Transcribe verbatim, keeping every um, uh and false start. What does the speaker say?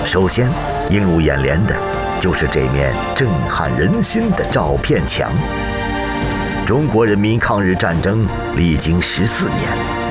首先映入眼帘的就是这面震撼人心的照片墙。中国人民抗日战争历经十四年，